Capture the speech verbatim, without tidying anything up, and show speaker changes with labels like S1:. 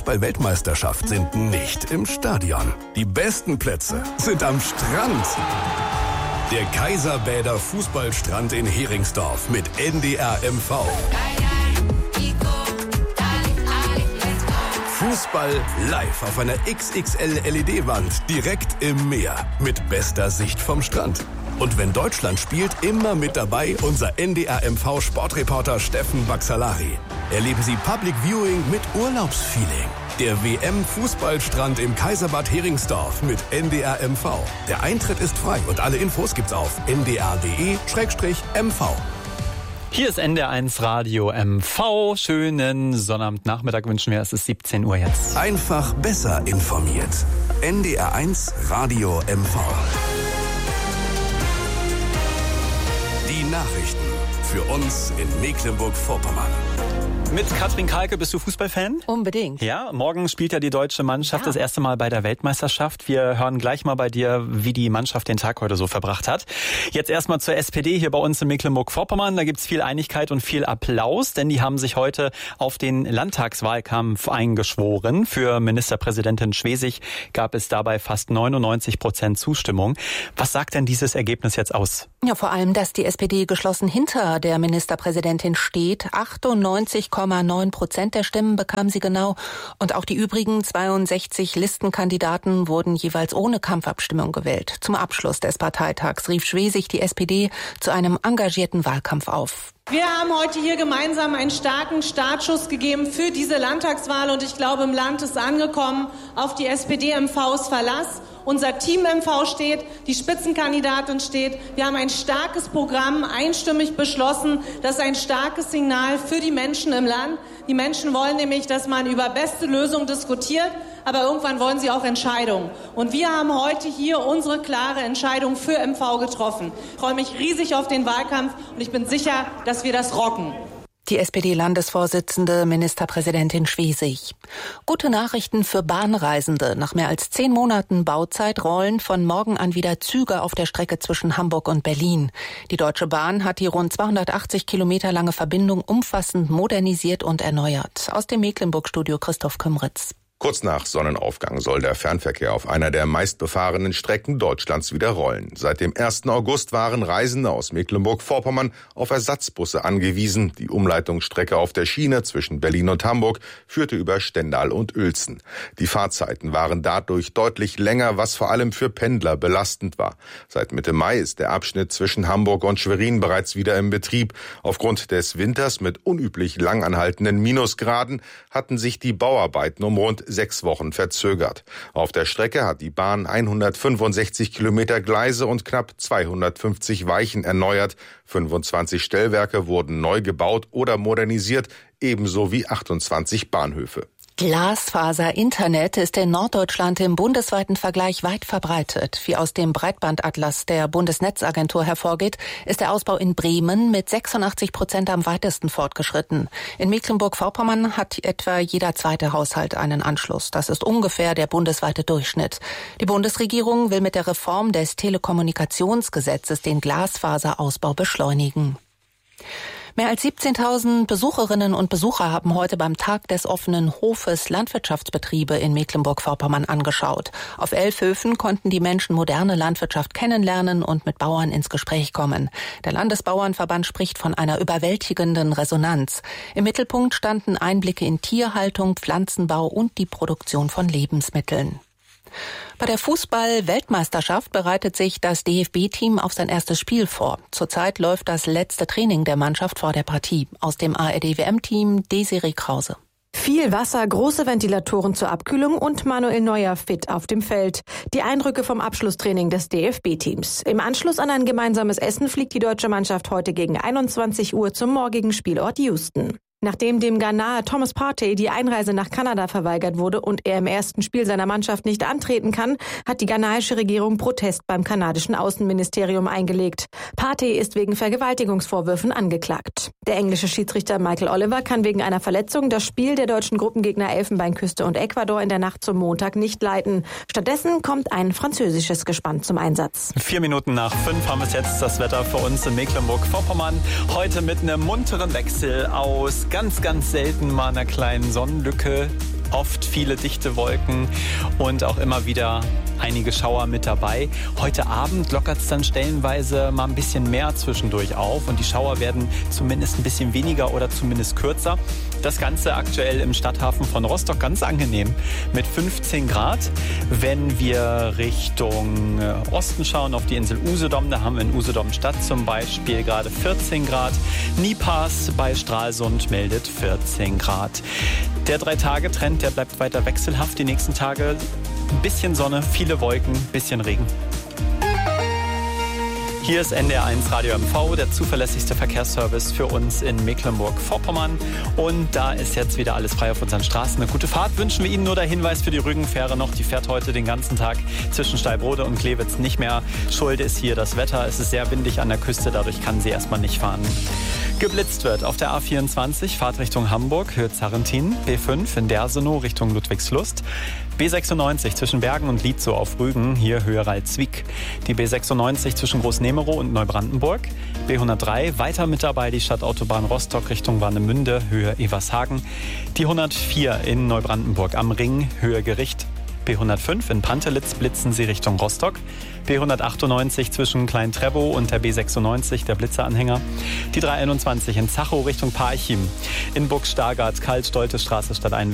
S1: Fußball-Weltmeisterschaft sind nicht im Stadion. Die besten Plätze sind am Strand. Der Kaiserbäder Fußballstrand in Heringsdorf mit N D R M V. Fußball live auf einer X X L L E D-Wand direkt im Meer mit bester Sicht vom Strand. Und wenn Deutschland spielt, immer mit dabei unser N D R M V-Sportreporter Steffen Baxalari. Erleben Sie Public Viewing mit Urlaubsfeeling. Der W M-Fußballstrand im Kaiserbad Heringsdorf mit N D R M V. Der Eintritt ist frei und alle Infos gibt's auf n d r punkt d e slash m v.
S2: Hier ist N D R eins Radio M V. Schönen Sonnabendnachmittag wünschen wir. Es ist siebzehn Uhr jetzt.
S1: Einfach besser informiert. N D R eins Radio M V. Die Nachrichten für uns in Mecklenburg-Vorpommern.
S2: Mit Katrin Kalke, bist du Fußballfan?
S3: Unbedingt.
S2: Ja, morgen spielt ja die deutsche Mannschaft
S3: ja.
S2: das erste Mal bei der Weltmeisterschaft. Wir hören gleich mal bei dir, wie die Mannschaft den Tag heute so verbracht hat. Jetzt erstmal zur S P D hier bei uns in Mecklenburg-Vorpommern. Da gibt's viel Einigkeit und viel Applaus, denn die haben sich heute auf den Landtagswahlkampf eingeschworen. Für Ministerpräsidentin Schwesig gab es dabei fast neunundneunzig Prozent Zustimmung. Was sagt denn dieses Ergebnis jetzt aus?
S3: Ja, vor allem, dass die S P D geschlossen hinter der Ministerpräsidentin steht. achtundneunzig Komma neun Prozent der Stimmen bekam sie genau. Und auch die übrigen zweiundsechzig Listenkandidaten wurden jeweils ohne Kampfabstimmung gewählt. Zum Abschluss des Parteitags rief Schwesig die S P D zu einem engagierten Wahlkampf auf.
S4: Wir haben heute hier gemeinsam einen starken Startschuss gegeben für diese Landtagswahl. Und ich glaube, im Land ist angekommen, auf die S P D M Vs Verlass. Unser Team M V steht, die Spitzenkandidatin steht. Wir haben ein starkes Programm einstimmig beschlossen. Das ist ein starkes Signal für die Menschen im Land. Die Menschen wollen nämlich, dass man über beste Lösungen diskutiert, aber irgendwann wollen sie auch Entscheidungen. Und wir haben heute hier unsere klare Entscheidung für M V getroffen. Ich freue mich riesig auf den Wahlkampf und ich bin sicher, dass wir das rocken.
S3: Die S P D-Landesvorsitzende Ministerpräsidentin Schwesig. Gute Nachrichten für Bahnreisende. Nach mehr als zehn Monaten Bauzeit rollen von morgen an wieder Züge auf der Strecke zwischen Hamburg und Berlin. Die Deutsche Bahn hat die rund zweihundertachtzig Kilometer lange Verbindung umfassend modernisiert und erneuert. Aus dem Mecklenburg-Studio Christoph Kümritz.
S5: Kurz nach Sonnenaufgang soll der Fernverkehr auf einer der meistbefahrenen Strecken Deutschlands wieder rollen. Seit dem ersten August waren Reisende aus Mecklenburg-Vorpommern auf Ersatzbusse angewiesen. Die Umleitungsstrecke auf der Schiene zwischen Berlin und Hamburg führte über Stendal und Uelzen. Die Fahrzeiten waren dadurch deutlich länger, was vor allem für Pendler belastend war. Seit Mitte Mai ist der Abschnitt zwischen Hamburg und Schwerin bereits wieder im Betrieb. Aufgrund des Winters mit unüblich lang anhaltenden Minusgraden hatten sich die Bauarbeiten um rund sechs Wochen verzögert. Auf der Strecke hat die Bahn hundertfünfundsechzig Kilometer Gleise und knapp zweihundertfünfzig Weichen erneuert. fünfundzwanzig Stellwerke wurden neu gebaut oder modernisiert, ebenso wie achtundzwanzig Bahnhöfe.
S3: Glasfaser-Internet ist in Norddeutschland im bundesweiten Vergleich weit verbreitet. Wie aus dem Breitbandatlas der Bundesnetzagentur hervorgeht, ist der Ausbau in Bremen mit sechsundachtzig Prozent am weitesten fortgeschritten. In Mecklenburg-Vorpommern hat etwa jeder zweite Haushalt einen Anschluss. Das ist ungefähr der bundesweite Durchschnitt. Die Bundesregierung will mit der Reform des Telekommunikationsgesetzes den Glasfaserausbau beschleunigen. Mehr als siebzehntausend Besucherinnen und Besucher haben heute beim Tag des offenen Hofes Landwirtschaftsbetriebe in Mecklenburg-Vorpommern angeschaut. Auf elf Höfen konnten die Menschen moderne Landwirtschaft kennenlernen und mit Bauern ins Gespräch kommen. Der Landesbauernverband spricht von einer überwältigenden Resonanz. Im Mittelpunkt standen Einblicke in Tierhaltung, Pflanzenbau und die Produktion von Lebensmitteln. Bei der Fußball-Weltmeisterschaft bereitet sich das D F B-Team auf sein erstes Spiel vor. Zurzeit läuft das letzte Training der Mannschaft vor der Partie. Aus dem A R D-W M-Team Desiree Krause.
S6: Viel Wasser, große Ventilatoren zur Abkühlung und Manuel Neuer fit auf dem Feld. Die Eindrücke vom Abschlusstraining des D F B-Teams. Im Anschluss an ein gemeinsames Essen fliegt die deutsche Mannschaft heute gegen einundzwanzig Uhr zum morgigen Spielort Houston. Nachdem dem Ghanaer Thomas Partey die Einreise nach Kanada verweigert wurde und er im ersten Spiel seiner Mannschaft nicht antreten kann, hat die ghanaische Regierung Protest beim kanadischen Außenministerium eingelegt. Partey ist wegen Vergewaltigungsvorwürfen angeklagt. Der englische Schiedsrichter Michael Oliver kann wegen einer Verletzung das Spiel der deutschen Gruppengegner Elfenbeinküste und Ecuador in der Nacht zum Montag nicht leiten. Stattdessen kommt ein französisches Gespann zum Einsatz.
S2: Vier Minuten nach fünf haben wir jetzt das Wetter für uns in Mecklenburg-Vorpommern. Heute mit einem munteren Wechsel aus ganz, ganz selten mal einer kleinen Sonnenlücke Oft viele dichte Wolken und auch immer wieder einige Schauer mit dabei. Heute Abend lockert es dann stellenweise mal ein bisschen mehr zwischendurch auf und die Schauer werden zumindest ein bisschen weniger oder zumindest kürzer. Das Ganze aktuell im Stadthafen von Rostock ganz angenehm mit fünfzehn Grad. Wenn wir Richtung Osten schauen, auf die Insel Usedom, da haben wir in Usedom Stadt zum Beispiel gerade vierzehn Grad. Nipas bei Stralsund meldet vierzehn Grad. Der Drei-Tage-Trend, der bleibt weiter wechselhaft. Die nächsten Tage ein bisschen Sonne, viele Wolken, bisschen Regen. Hier ist N D R eins Radio M V, der zuverlässigste Verkehrsservice für uns in Mecklenburg-Vorpommern. Und da ist jetzt wieder alles frei auf unseren Straßen. Eine gute Fahrt wünschen wir Ihnen. Nur der Hinweis für die Rügenfähre noch. Die fährt heute den ganzen Tag zwischen Steibrode und Klewitz nicht mehr. Schuld ist hier das Wetter. Es ist sehr windig an der Küste, dadurch kann sie erstmal nicht fahren. Geblitzt wird auf der A vierundzwanzig, Fahrt Richtung Hamburg, Höhe Zarrentin, B fünf in Dersenow Richtung Ludwigslust, B sechsundneunzig zwischen Bergen und Lietzow auf Rügen, hier Höhe Ralzwick, die B sechsundneunzig zwischen Großnemerow und Neubrandenburg, B hundertdrei weiter mit dabei die Stadtautobahn Rostock Richtung Warnemünde, Höhe Evershagen, die hundertvier in Neubrandenburg am Ring, Höhe Gericht, B hundertfünf in Pantelitz blitzen sie Richtung Rostock, B hundertachtundneunzig zwischen Klein-Trebow und der B sechsundneunzig, der Blitzeranhänger, die dreihunderteinundzwanzig in Zachow Richtung Parchim, in Burg Stargard, Karl-Stolte-Straße statt